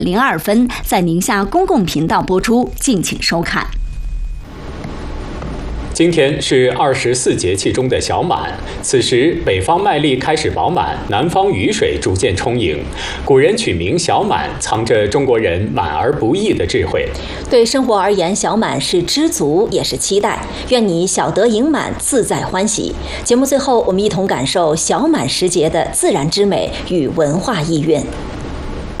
02分在宁夏公共频道播出，敬请收看。 今天是24节气中的小满，此时北方麦粒开始饱满，南方雨水逐渐充盈。古人取名小满，藏着中国人满而不易的智慧。 对生活而言，小满是知足，也是期待。愿你小得盈满，自在欢喜。节目最后，我们一同感受小满时节的自然之美与文化意蕴。